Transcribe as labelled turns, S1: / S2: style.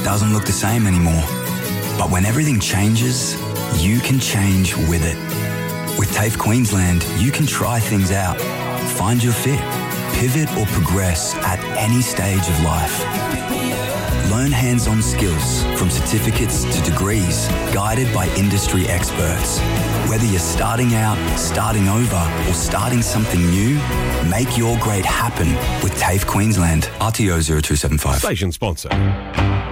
S1: doesn't look the same anymore. But when everything changes, you can change with it. With TAFE Queensland, you can try things out, find your fit, pivot or progress at any stage of life. Learn hands-on skills from certificates to degrees, guided by industry experts. Whether you're starting out, starting over, or starting something new, make your great happen with TAFE Queensland. RTO 0275.
S2: Station sponsor.